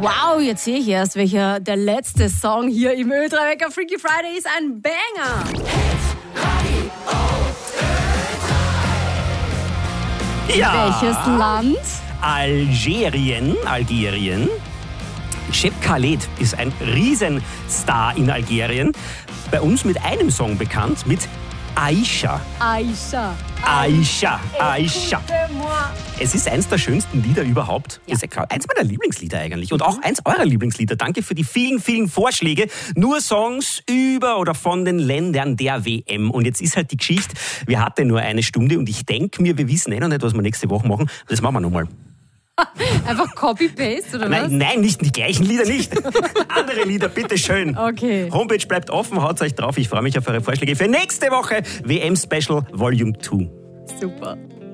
Wow, jetzt sehe ich erst, welcher der letzte Song hier im Ö3 Wecker Freaky Friday ist. Ein Banger. Ja. Welches Land? Algerien. Cheb Khaled ist ein Riesenstar in Algerien. Bei uns mit einem Song bekannt, mit Aisha. Aisha. Es ist eins der schönsten Lieder überhaupt. Ja. Ist eins meiner Lieblingslieder eigentlich. Und auch eins eurer Lieblingslieder. Danke für die vielen, vielen Vorschläge. Nur Songs über oder von den Ländern der WM. Und jetzt ist halt die Geschichte, wir hatten nur eine Stunde und ich denke mir, wir wissen noch nicht, was wir nächste Woche machen. Das machen wir nochmal. Einfach Copy-Paste oder was? Nein, nicht die gleichen Lieder, nicht. Andere Lieder, bitteschön. Okay. Homepage bleibt offen, haut euch drauf. Ich freue mich auf eure Vorschläge für nächste Woche. WM Special Volume 2. Super.